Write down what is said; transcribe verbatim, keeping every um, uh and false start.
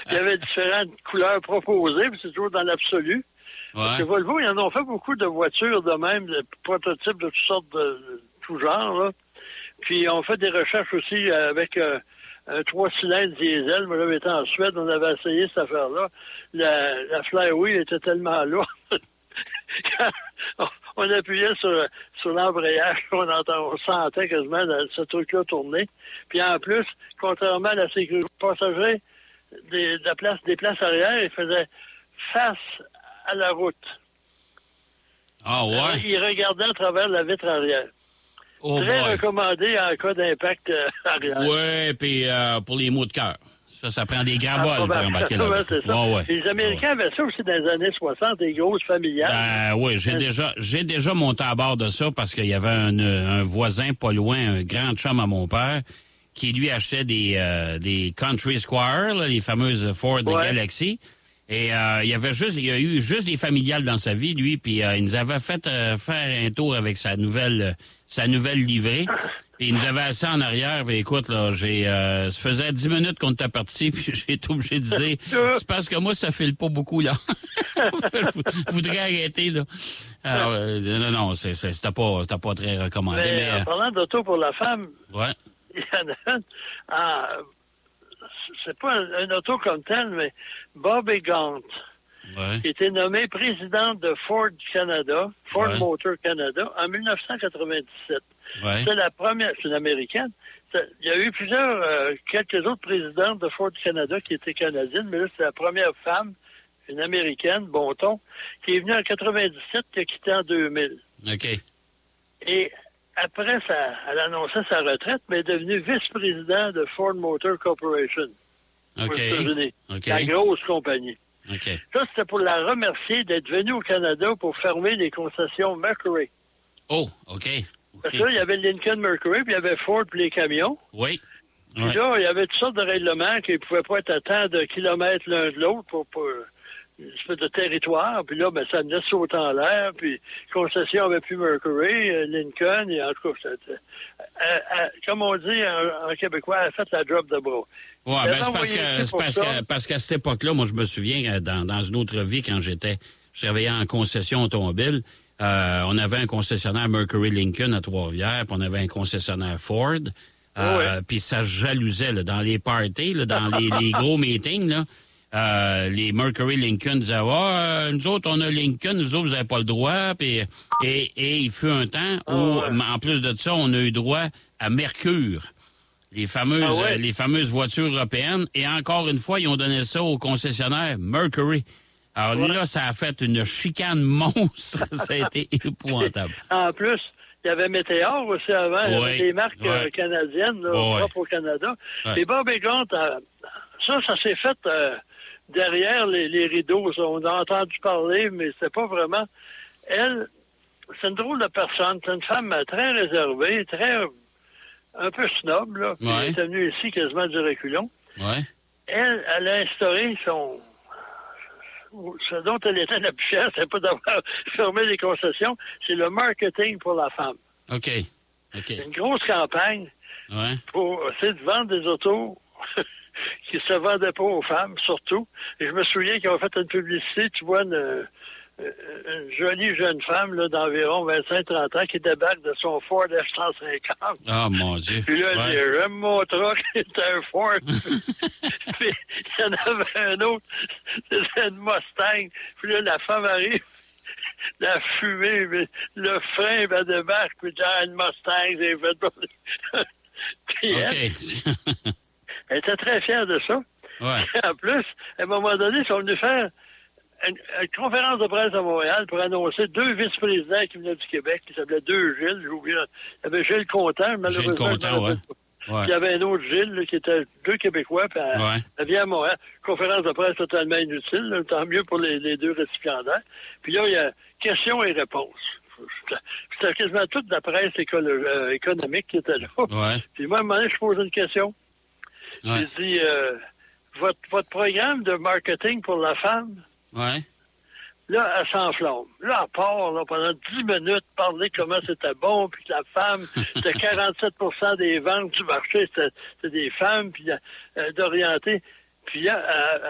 Il y avait différentes couleurs proposées, puis c'est toujours dans l'absolu. Ouais. Parce que Volvo, ils en ont fait beaucoup de voitures de même, de prototypes de toutes sortes de, de tout genre, là. Puis on fait des recherches aussi avec euh, un trois cylindres diesel. Moi, j'avais été en Suède, on avait essayé cette affaire-là. La, la flywheel était tellement lourde. On appuyait sur, sur l'embrayage, on, entend, on sentait quasiment ce truc-là tourner. Puis en plus, contrairement à la sécurité passager, des, de la place, des places arrière, il faisait face à la route. Ah ouais? Alors, il regardait à travers la vitre arrière. Oh Très boy. recommandé en cas d'impact euh, arrière. Ouais, puis euh, pour les mots de cœur. Ça, ça prend des gravoles Ah, pour embarquer là. ouais, c'est ça. Ouais, ouais. Les Américains ouais. avaient ça aussi dans les années soixante, des grosses familiales. Ben oui, j'ai déjà j'ai déjà monté à bord de ça parce qu'il y avait un, un voisin pas loin, un grand chum à mon père, qui lui achetait des, euh, des Country Squire, là, les fameuses Ford ouais. Galaxy. Et euh, il y avait juste, il y a eu juste des familiales dans sa vie, lui, puis euh, il nous avait fait euh, faire un tour avec sa nouvelle euh, sa nouvelle livrée. Puis il nous avait assis en arrière, puis écoute, là, j'ai euh, ça faisait dix minutes qu'on était parti, puis j'ai été obligé de dire c'est parce que moi, ça file pas beaucoup, là. Je voudrais arrêter, là. Alors, euh, non, non, c'est, c'est, c'était pas c'était pas très recommandé. Mais, mais en euh, parlant d'auto pour la femme, ouais. il y en a une. Ah, c'est pas un, un auto comme tel, mais Bobby Gaunt, ouais. qui était nommé président de Ford Canada, Ford ouais. Motor Canada, en dix-neuf cent quatre-vingt-dix-sept. Ouais. C'est la première, c'est une américaine. C'est, il y a eu plusieurs, euh, quelques autres présidents de Ford Canada qui étaient canadiennes, mais là, c'est la première femme, une américaine, bon ton, qui est venue en quatre-vingt-dix-sept, qui a quitté en deux mille. OK. Et après, ça, elle annonçait sa retraite, mais elle est devenue vice-président de Ford Motor Corporation. OK. Aux États-Unis. OK. La grosse compagnie. OK. Ça, c'était pour la remercier d'être venue au Canada pour fermer les concessions Mercury. Oh, OK. Parce que là, il y avait Lincoln Mercury, puis il y avait Ford pour les camions. Oui. Puis ouais. là, il y avait toutes sortes de règlements qui ne pouvaient pas être à tant de kilomètres l'un de l'autre pour, pour une espèce de territoire. Puis là, ben, ça venait sauter en l'air. Puis, concession avait plus Mercury, Lincoln, et en tout cas, c'était, euh, euh, comme on dit en, en québécois, elle a fait la drop de bras. Oui, ben, c'est parce que c'est parce, que parce qu'à cette époque-là, moi, je me souviens, dans, dans une autre vie, quand j'étais, je travaillais en concession automobile, euh, on avait un concessionnaire Mercury Lincoln à Trois-Rivières, puis on avait un concessionnaire Ford. Euh, ouais. Puis ça se jalousait là, dans les parties, là, dans les, les gros meetings, là. Euh, les Mercury Lincoln disaient ah, euh, nous autres, on a Lincoln, nous autres, vous n'avez pas le droit. Puis, et, et il fut un temps où, oh, ouais. en plus de ça, on a eu droit à Mercure, les fameuses, ah ouais. euh, les fameuses voitures européennes. Et encore une fois, ils ont donné ça au concessionnaire Mercury. Alors ouais. là, ça a fait une chicane monstre. Ça a été épouvantable. En plus, il y avait Météor aussi avant. Il y avait des marques ouais. euh, canadiennes, là, ouais. propres au Canada. Ouais. Et Bob Gaunt, euh, ça, ça s'est fait euh, derrière les, les rideaux. Ça. On a entendu parler, mais c'est pas vraiment. Elle, c'est une drôle de personne. C'est une femme très réservée, très un peu snob, là. Ouais. Elle est venue ici quasiment du reculon. Ouais. Elle, elle a instauré son... Ce dont elle était la plus fière, c'est pas d'avoir fermé les concessions, c'est le marketing pour la femme. OK. OK. C'est une grosse campagne ouais. pour essayer de vendre des autos qui se vendaient pas aux femmes, surtout. Et je me souviens qu'ils ont fait une publicité, tu vois, une, une jolie jeune femme là, d'environ vingt-cinq trente ans qui débarque de son Ford F cent cinquante. Ah, oh, mon Dieu. Puis là, elle ouais. dit, j'aime mon truck, c'est un Ford. Puis il y en avait un autre, c'était une Mustang. Puis là, la femme arrive, la fumée, le frein, elle débarque, puis j'ai une Mustang, j'ai fait... Puis okay. elle, elle était très fière de ça. Ouais. Et en plus, à un moment donné, ils sont venus faire une, une conférence de presse à Montréal pour annoncer deux vice-présidents qui venaient du Québec, qui s'appelaient deux Gilles. J'ai oublié. Il y avait Gilles Contant, malheureusement. Gilles Contant, ouais. Ouais. Puis il y avait un autre Gilles, là, qui était deux Québécois, puis elle, ouais. elle vient à Montréal. Conférence de presse totalement inutile, là, tant mieux pour les, les deux récipiendaires. Puis là, il y a questions et réponses. C'était quasiment toute la presse écolo- euh, économique qui était là. Ouais. Puis moi, à un moment donné, je pose une question. Ouais. J'ai dit, euh, votre, votre programme de marketing pour la femme, ouais. là, elle s'enflamme. Là, elle part là, pendant dix minutes, parler comment c'était bon, puis que la femme, c'était quarante-sept pour cent des ventes du marché, c'était, c'était des femmes, puis euh, d'orienter. Puis là, elle,